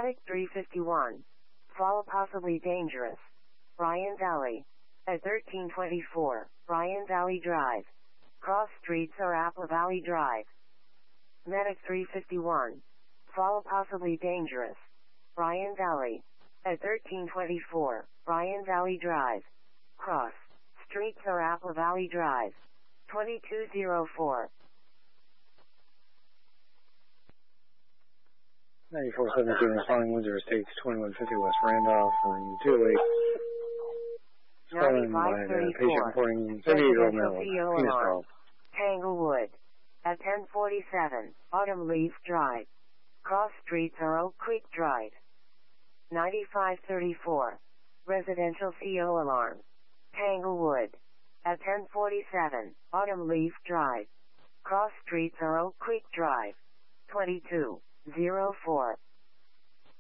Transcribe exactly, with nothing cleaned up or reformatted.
Medic three fifty-one. Fall possibly dangerous. Bryan Valley. At thirteen twenty-four, Bryan Valley Drive. Cross streets or Apple Valley Drive. Medic three fifty-one. Fall possibly dangerous. Bryan Valley. At thirteen twenty-four, Bryan Valley Drive. Cross streets or Apple Valley Drive. twenty-two oh four. ninety-four seventeen, responding Windsor Estates, twenty-one fifty West Randolph, and two oh eight. Stolen by the patient reporting thirty-eight-year-old male with penis problem. Tanglewood. At ten forty-seven, Autumn Leaf Drive. Cross streets or Oak Creek Drive. ninety-five thirty-four. Residential C O alarm. Tanglewood. At ten forty-seven, Autumn Leaf Drive. Cross streets or Oak Creek Drive. twenty-two oh four.